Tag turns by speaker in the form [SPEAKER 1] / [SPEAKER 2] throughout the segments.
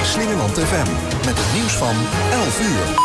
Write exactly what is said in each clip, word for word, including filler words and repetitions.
[SPEAKER 1] Slingerland F M. Met het nieuws van elf uur.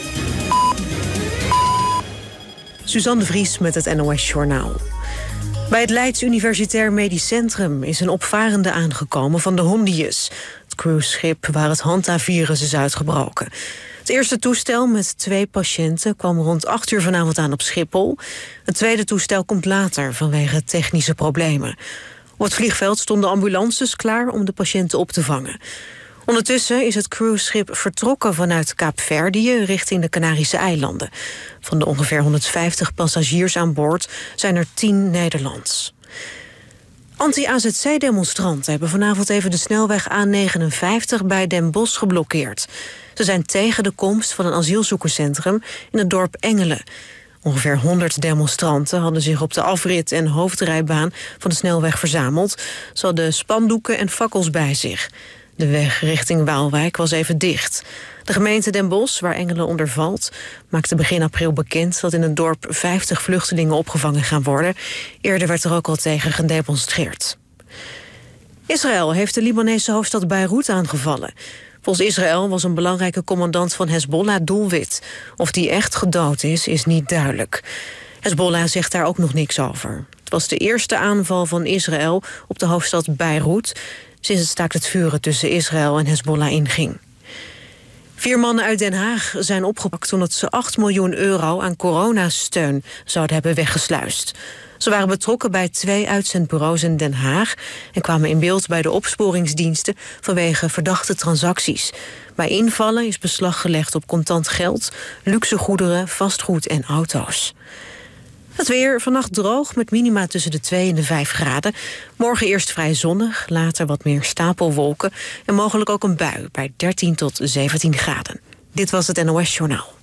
[SPEAKER 2] Suzanne de Vries met het N O S Journaal. Bij het Leids Universitair Medisch Centrum is een opvarende aangekomen van de Hondius, het cruiseschip waar het Hanta-virus is uitgebroken. Het eerste toestel met twee patiënten kwam rond acht uur vanavond aan op Schiphol. Het tweede toestel komt later vanwege technische problemen. Op het vliegveld stonden ambulances klaar om de patiënten op te vangen. Ondertussen is het cruiseschip vertrokken vanuit Kaapverdië richting de Canarische eilanden. Van de ongeveer honderdvijftig passagiers aan boord zijn er tien Nederlands. Anti-A Z C-demonstranten hebben vanavond even de snelweg A negenenvijftig bij Den Bosch geblokkeerd. Ze zijn tegen de komst van een asielzoekerscentrum in het dorp Engelen. Ongeveer honderd demonstranten hadden zich op de afrit en hoofdrijbaan van de snelweg verzameld. Ze hadden spandoeken en fakkels bij zich. De weg richting Waalwijk was even dicht. De gemeente Den Bosch, waar Engelen onder valt, maakte begin april bekend dat in het dorp vijftig vluchtelingen opgevangen gaan worden. Eerder werd er ook al tegen gedemonstreerd. Israël heeft de Libanese hoofdstad Beirut aangevallen. Volgens Israël was een belangrijke commandant van Hezbollah doelwit. Of die echt gedood is, is niet duidelijk. Hezbollah zegt daar ook nog niks over. Het was de eerste aanval van Israël op de hoofdstad Beirut sinds het staakt het vuren tussen Israël en Hezbollah inging. Vier mannen uit Den Haag zijn opgepakt omdat ze acht miljoen euro aan coronasteun zouden hebben weggesluist. Ze waren betrokken bij twee uitzendbureaus in Den Haag en kwamen in beeld bij de opsporingsdiensten vanwege verdachte transacties. Bij invallen is beslag gelegd op contant geld, luxe goederen, vastgoed en auto's. Het weer, vannacht droog met minima tussen de twee en de vijf graden. Morgen eerst vrij zonnig, later wat meer stapelwolken en mogelijk ook een bui bij dertien tot zeventien graden. Dit was het N O S Journaal.